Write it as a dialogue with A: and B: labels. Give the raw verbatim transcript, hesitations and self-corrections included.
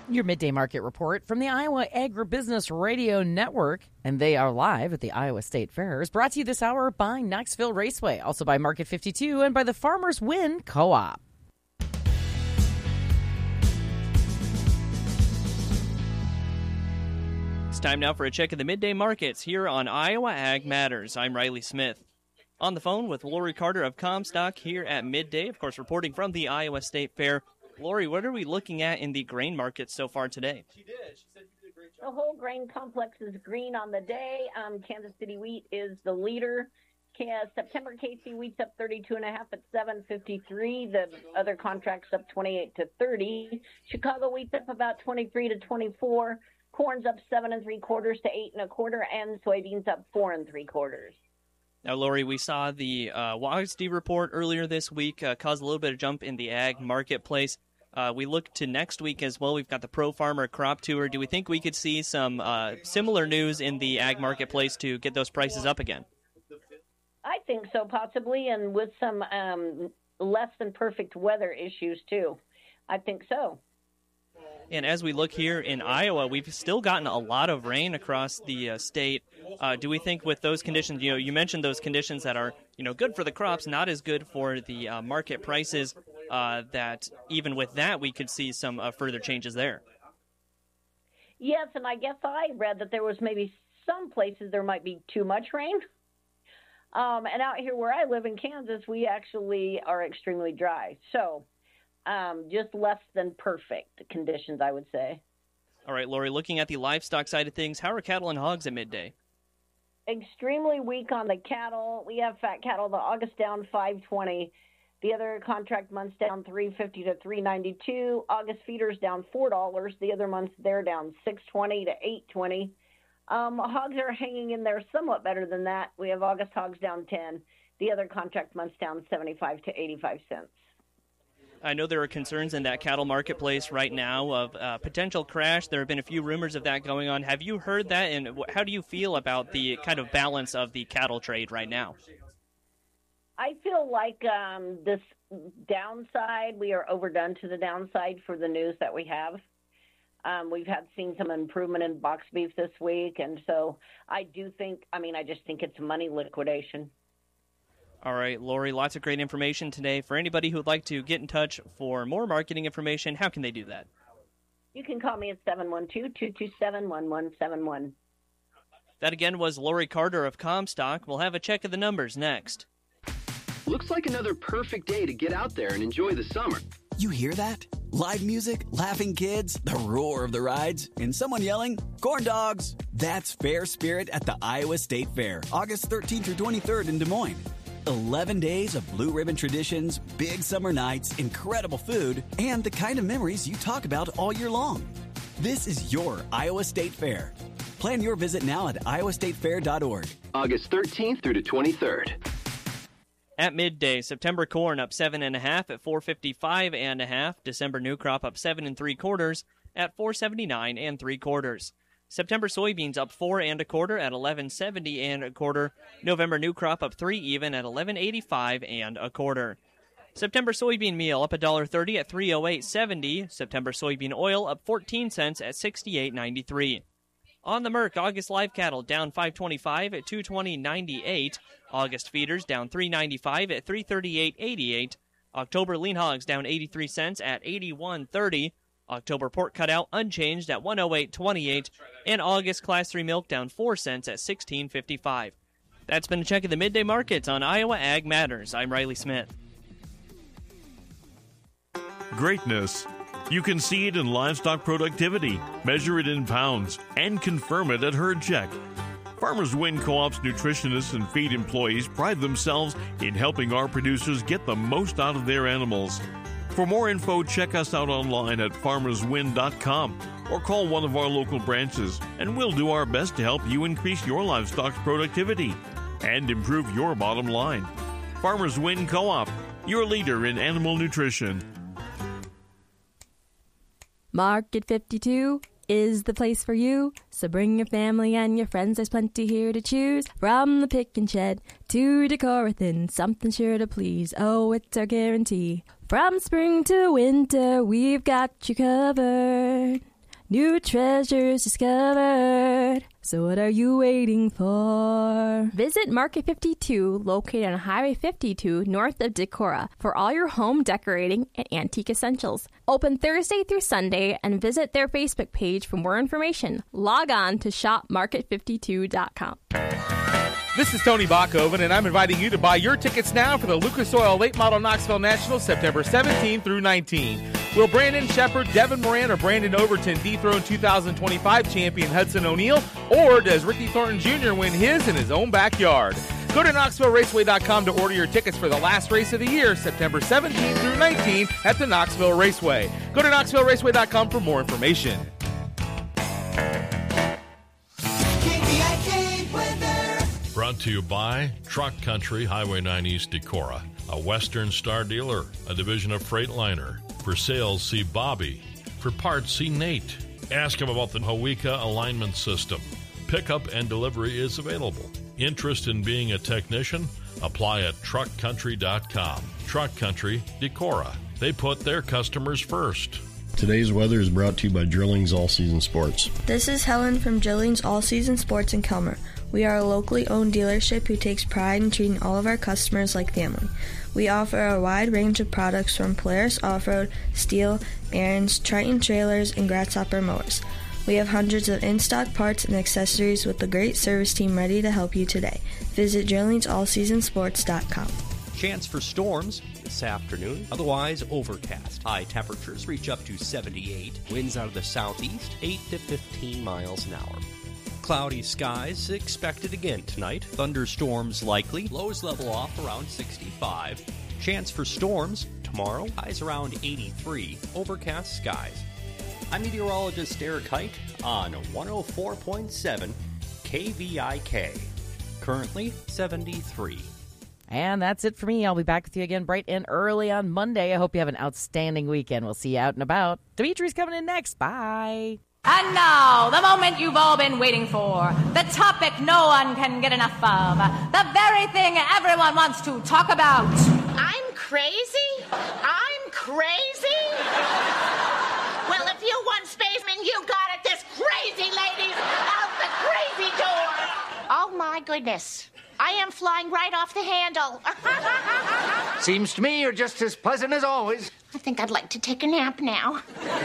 A: Your Midday Market Report from the Iowa Agribusiness Radio Network, and they are live at the Iowa State Fair, is brought to you this hour by Knoxville Raceway, also by Market fifty-two, and by the Farmers Win Co-op.
B: It's time now for a check of the midday markets here on Iowa Ag Matters. I'm Riley Smith. On the phone with Lori Carter of Comstock here at midday, of course, reporting from the Iowa State Fair. Lori, what are we looking at in the grain market so far today?
C: She did. She said you did a great job. The whole grain complex is green on the day. Um, Kansas City wheat is the leader. September K C wheat's up thirty-two and a half at seven fifty-three. The other contracts up twenty-eight to thirty. Chicago wheat's up about twenty-three to twenty-four. Corn's up seven and three quarters to eight and a quarter, and soybeans up four and three quarters.
B: Now, Lori, we saw the uh, WASDE report earlier this week uh, cause a little bit of jump in the ag marketplace. Uh, we look to next week as well. We've got the Pro Farmer Crop Tour. Do we think we could see some uh, similar news in the ag marketplace to get those prices up again?
C: I think so, possibly, and with some um, less than perfect weather issues, too. I think so.
B: And as we look here in Iowa, we've still gotten a lot of rain across the uh, state. Uh, do we think with those conditions, you know, you mentioned those conditions that are, you know, good for the crops, not as good for the uh, market prices, uh, that even with that we could see some uh, further changes there?
C: Yes, and I guess I read that there was maybe some places there might be too much rain. Um, and out here where I live in Kansas, we actually are extremely dry. So Um, just less than perfect conditions, I would say.
B: All right, Lori, looking at the livestock side of things, how are cattle and hogs at midday?
C: Extremely weak on the cattle. We have fat cattle, the August down five twenty. The other contract months down three fifty to three ninety-two. August feeders down four dollars. The other months they're down six twenty to eight twenty. Um, hogs are hanging in there somewhat better than that. We have August hogs down ten. The other contract months down seventy-five to eighty-five cents.
B: I know there are concerns in that cattle marketplace right now of uh, potential crash. There have been a few rumors of that going on. Have you heard that, and how do you feel about the kind of balance of the cattle trade right now?
C: I feel like um, this downside, we are overdone to the downside for the news that we have. Um, we've had seen some improvement in box beef this week, and so I do think, I mean, I just think it's money liquidation.
B: All right, Lori, lots of great information today. For anybody who would like to get in touch for more marketing information, how can they do that?
C: You can call me at seven one two, two two seven, one one seven one.
B: That again was Lori Carter of Comstock. We'll have a check of the numbers next.
D: Looks like another perfect day to get out there and enjoy the summer.
E: You hear that? Live music, laughing kids, the roar of the rides, and someone yelling, corn dogs. That's Fair Spirit at the Iowa State Fair, August thirteenth through twenty-third in Des Moines. eleven days of blue ribbon traditions, big summer nights, incredible food, and the kind of memories you talk about all year long. This is your Iowa State Fair. Plan your visit now at iowa state fair dot org.
D: August thirteenth through the twenty-third.
B: At midday, September corn up seven and a half at four fifty-five and a half. December new crop up seven and three quarters at four seventy-nine and three quarters. September soybeans up four and a quarter at eleven seventy and a quarter. November new crop up three even at eleven eighty-five and a quarter. September soybean meal up one dollar thirty at three oh eight seventy. September soybean oil up fourteen cents at sixty-eight ninety-three. On the Merc, August live cattle down five twenty-five at two twenty ninety-eight. August feeders down three ninety-five at three thirty-eight eighty-eight. October lean hogs down eighty-three cents at eighty-one thirty. October pork cutout unchanged at one oh eight twenty-eight. And August class three milk down four cents at sixteen fifty-five. That's been a check of the midday markets on Iowa Ag Matters. I'm Riley Smith.
F: Greatness. You can see it in livestock productivity, measure it in pounds, and confirm it at Herd Check. Farmers Win Co-op's nutritionists and feed employees pride themselves in helping our producers get the most out of their animals. For more info, check us out online at farmers win dot com or call one of our local branches, and we'll do our best to help you increase your livestock's productivity and improve your bottom line. Farmers Win Co-op, your leader in animal nutrition.
G: Market fifty-two is the place for you, so bring your family and your friends, there's plenty here to choose. From the pick and shed to Decorathon, something sure to please, oh, it's our guarantee. From spring to winter, we've got you covered. new treasures discovered. So what are you waiting for? Visit Market fifty-two, located on Highway fifty-two, north of Decorah, for all your home decorating and antique essentials. Open Thursday through Sunday, and visit their Facebook page for more information. Log on to shop market fifty-two dot com.
H: This is Tony Bachhoven, and I'm inviting you to buy your tickets now for the Lucas Oil Late Model Knoxville National, September seventeenth through nineteenth. Will Brandon Shepard, Devin Moran, or Brandon Overton dethrone two thousand twenty-five champion Hudson O'Neal, or does Ricky Thornton Junior win his in his own backyard? Go to Knoxville Raceway dot com to order your tickets for the last race of the year, September seventeenth through nineteenth at the Knoxville Raceway. Go to Knoxville Raceway dot com for more information.
I: Brought to you by Truck Country, Highway nine East Decorah, a Western Star dealer, a division of Freightliner. For sales, see Bobby. For parts, see Nate. Ask him about the Hawika alignment system. Pickup and delivery is available. Interest in being a technician? Apply at truck country dot com. Truck Country, Decorah. They put their customers first.
J: Today's weather is brought to you by Drillings All Season Sports.
K: This is Helen from Drillings All Season Sports in Kelmer. We are a locally owned dealership who takes pride in treating all of our customers like family. We offer a wide range of products from Polaris Off-Road, Steel, Aaron's, Triton trailers, and Grasshopper mowers. We have hundreds of in-stock parts and accessories with a great service team ready to help you today. Visit drillings all season sports dot com.
L: Chance for storms this afternoon, otherwise overcast. High temperatures reach up to seventy-eight. Winds out of the southeast, eight to fifteen miles an hour. Cloudy skies expected again tonight. Thunderstorms likely. Lows level off around sixty-five. Chance for storms tomorrow. Highs around eighty-three. Overcast skies. I'm meteorologist Eric Height on one oh four point seven K V I K. Currently seventy-three.
A: And that's it for me. I'll be back with you again bright and early on Monday. I hope you have an outstanding weekend. We'll see you out and about. Dimitri's coming in next. Bye.
M: And now, the moment you've all been waiting for. The topic no one can get enough of. The very thing everyone wants to talk about.
N: I'm crazy? I'm crazy? Well, if you want spaceman, you got it. This crazy lady's out the crazy door. Oh, my goodness. I am flying right off the handle.
O: Seems to me you're just as pleasant as always.
N: I think I'd like to take a nap now.